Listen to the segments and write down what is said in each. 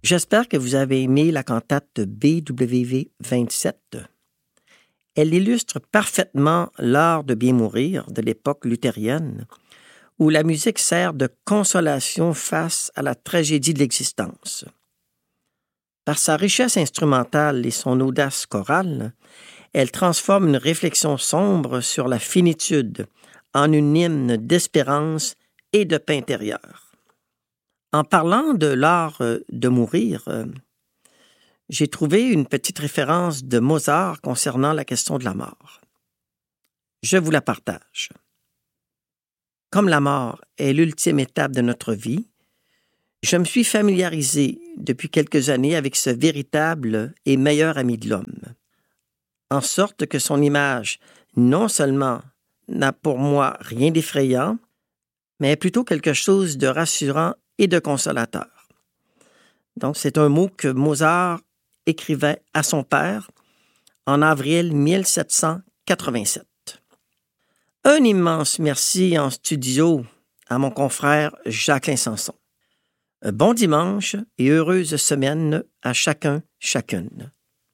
J'espère que vous avez aimé la cantate BWV 27. Elle illustre parfaitement l'art de bien mourir de l'époque luthérienne, où la musique sert de consolation face à la tragédie de l'existence. Par sa richesse instrumentale et son audace chorale, elle transforme une réflexion sombre sur la finitude en une hymne d'espérance et de paix intérieure. En parlant de l'art de mourir, j'ai trouvé une petite référence de Mozart concernant la question de la mort. Je vous la partage. Comme la mort est l'ultime étape de notre vie, je me suis familiarisé depuis quelques années avec ce véritable et meilleur ami de l'homme, en sorte que son image non seulement n'a pour moi rien d'effrayant, mais plutôt quelque chose de rassurant et de consolateur. Donc, c'est un mot que Mozart écrivait à son père en avril 1787. Un immense merci en studio à mon confrère Jacqueline Sanson. Bon dimanche et heureuse semaine à chacun, chacune.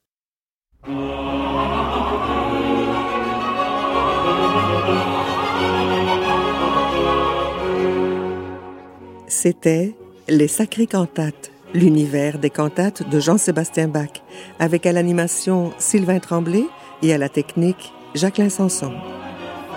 C'était Les Sacrées Cantates, l'univers des cantates de Jean-Sébastien Bach, avec à l'animation Sylvain Tremblay et à la technique Jacqueline Sanson.